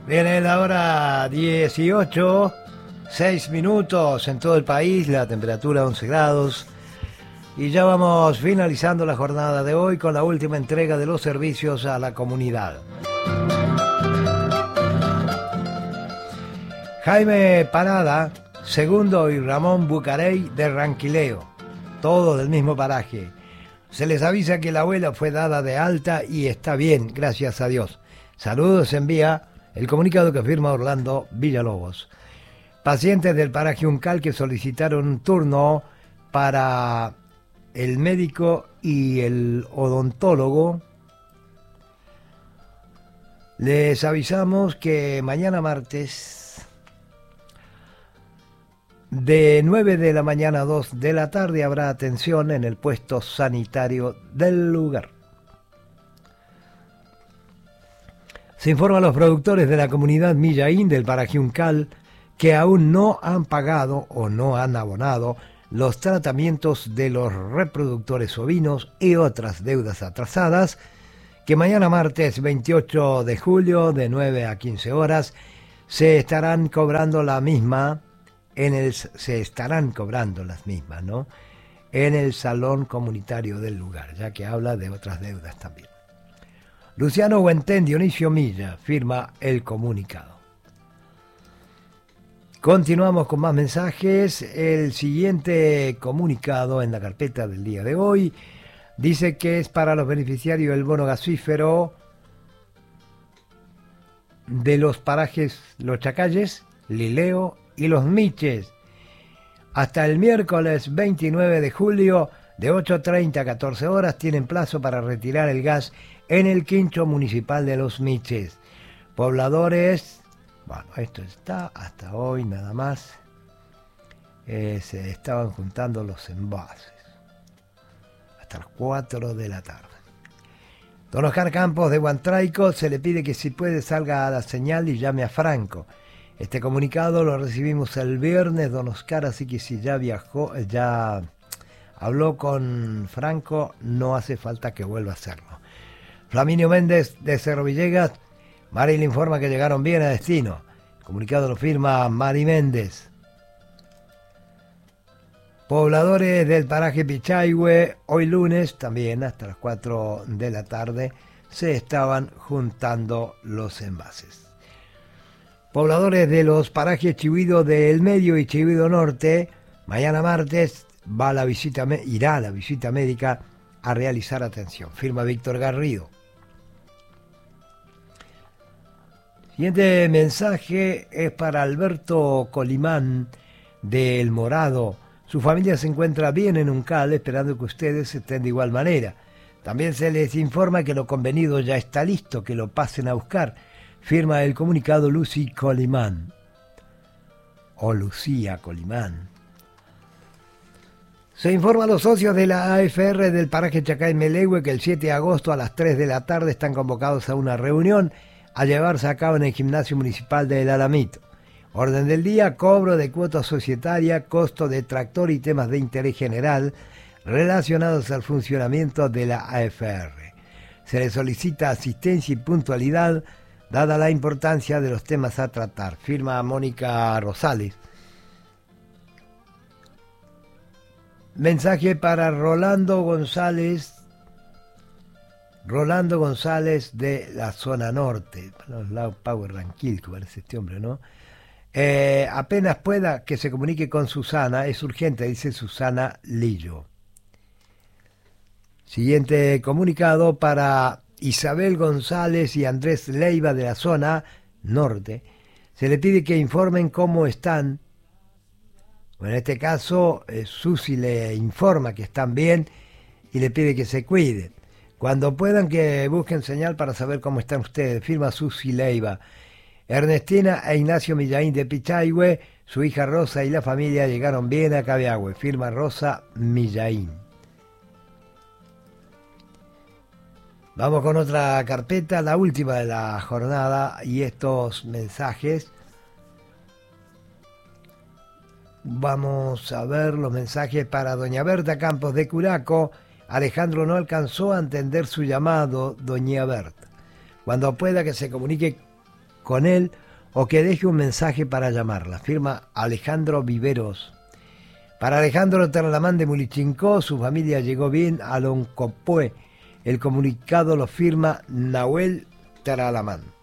Viene la hora 18, 6 minutos en todo el país, la temperatura 11 grados. Y ya vamos finalizando la jornada de hoy con la última entrega de los servicios a la comunidad. Jaime Parada, Segundo y Ramón Bucarey de Ranquileo, todos del mismo paraje. Se les avisa que la abuela fue dada de alta y está bien, gracias a Dios. Saludos envía el comunicado que firma Orlando Villalobos. Pacientes del paraje Uncal que solicitaron un turno para el médico y el odontólogo. Les avisamos que mañana martes de 9 de la mañana a 2 de la tarde habrá atención en el puesto sanitario del lugar. Se informa a los productores de la comunidad Millaín del paraje Uncal que aún no han pagado o no han abonado los tratamientos de los reproductores ovinos y otras deudas atrasadas, que mañana martes 28 de julio de 9 a 15 horas se estarán cobrando las mismas, en el salón comunitario del lugar, ya que habla de otras deudas también. Luciano Huentén Dionisio Milla firma el comunicado. Continuamos con más mensajes. El siguiente comunicado en la carpeta del día de hoy dice que es para los beneficiarios del bono gasífero de los parajes Los Chacalles, Lileo y Los Miches. Hasta el miércoles 29 de julio de 8:30 a 14 horas tienen plazo para retirar el gas en el quincho municipal de Los Miches. Pobladores, bueno, esto está hasta hoy nada más. Se estaban juntando los envases hasta las 4 de la tarde. Don Oscar Campos de Huantraico se le pide que si puede salga a la señal y llame a Franco. Este comunicado lo recibimos el viernes, don Oscar, así que si ya viajó, ya habló con Franco, no hace falta que vuelva a hacerlo. Flaminio Méndez de Cerro Villegas, Mari le informa que llegaron bien a destino. El comunicado lo firma Mari Méndez. Pobladores del paraje Pichahue, hoy lunes, también hasta las 4 de la tarde, se estaban juntando los envases. Pobladores de los parajes Chihuido del Medio y Chihuido Norte, mañana martes irá a la visita médica a realizar atención. Firma Víctor Garrido. Siguiente mensaje es para Alberto Colimán de El Morado. Su familia se encuentra bien en Uncal, esperando que ustedes estén de igual manera. También se les informa que lo convenido ya está listo, que lo pasen a buscar. Firma el comunicado Lucy Colimán. O Lucía Colimán. Se informa a los socios de la AFR del paraje Chacay Melegüe que el 7 de agosto a las 3 de la tarde están convocados a una reunión a llevarse a cabo en el gimnasio municipal de El Alamito. Orden del día, cobro de cuota societaria, costo de tractor y temas de interés general relacionados al funcionamiento de la AFR. Se le solicita asistencia y puntualidad dada la importancia de los temas a tratar. Firma Mónica Rosales. Mensaje para Rolando González de la zona norte, los lados Power Ranquil, que parece este hombre, ¿no? Apenas pueda que se comunique con Susana, es urgente, dice Susana Lillo. Siguiente comunicado para Isabel González y Andrés Leiva de la zona norte. Se le pide que informen cómo están. Bueno, en este caso, Susi le informa que están bien y le pide que se cuiden. Cuando puedan que busquen señal para saber cómo están ustedes. Firma Susi Leiva. Ernestina e Ignacio Millaín de Pichahue, su hija Rosa y la familia llegaron bien a Cabiahue. Firma Rosa Millaín. Vamos con otra carpeta, la última de la jornada, y estos mensajes. Vamos a ver los mensajes para doña Berta Campos de Curaco. Alejandro no alcanzó a entender su llamado, doña Berta. Cuando pueda que se comunique con él o que deje un mensaje para llamarla. Firma Alejandro Viveros. Para Alejandro Taralamán de Mulichincó, su familia llegó bien a Loncopué. El comunicado lo firma Nahuel Taralamán.